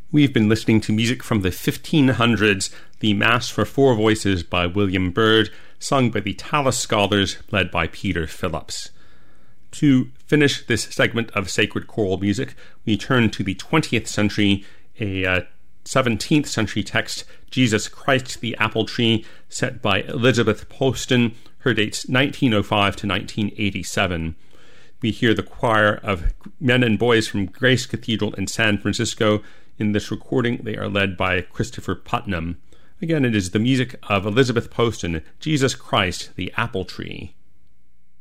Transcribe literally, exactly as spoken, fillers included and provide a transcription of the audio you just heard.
We've been listening to music from the fifteen hundreds, the Mass for Four Voices by William Byrd, sung by the Tallis Scholars, led by Peter Phillips. To finish this segment of sacred choral music, we turn to the twentieth century, a uh, seventeenth century text, Jesus Christ the Apple Tree, set by Elizabeth Poston. Her date's nineteen oh five to nineteen eighty-seven. We hear the choir of men and boys from Grace Cathedral in San Francisco. In this recording, they are led by Christopher Putnam. Again, it is the music of Elizabeth Poston, Jesus Christ, the Apple Tree.